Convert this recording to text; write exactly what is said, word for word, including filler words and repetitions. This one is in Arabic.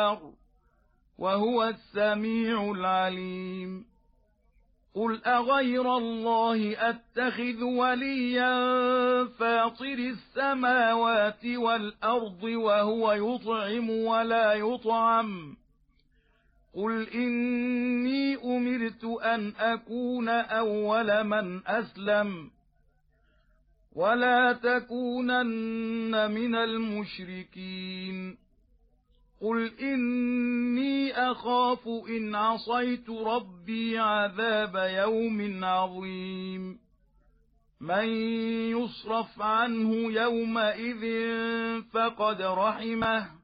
وهو السميع العليم قل أغير الله أتخذ وليا فاطر السماوات والأرض وهو يطعم ولا يطعم قل إني أمرت أن أكون أول من أسلم ولا تكونن من المشركين قل إني أخاف إن عصيت ربي عذاب يوم عظيم من يصرف عنه يومئذ فقد رحمه